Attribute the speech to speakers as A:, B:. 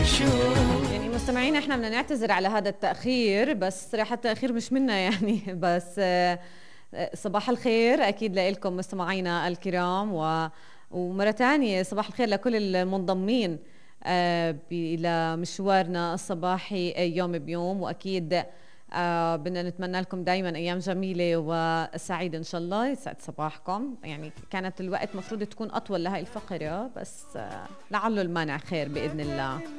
A: يعني مستمعين احنا بدنا نعتذر على هذا التأخير، بس صراحة التأخير مش منا يعني بس صباح الخير أكيد لكم مستمعينا الكرام، ومرة تانية صباح الخير لكل المنضمين إلى مشوارنا الصباحي يوم بيوم. وأكيد بدنا نتمنى لكم دايما أيام جميلة وسعيدة إن شاء الله. يسعد صباحكم. يعني كانت الوقت مفروض تكون أطول لهاي الفقرة، بس لعله المانع خير بإذن الله.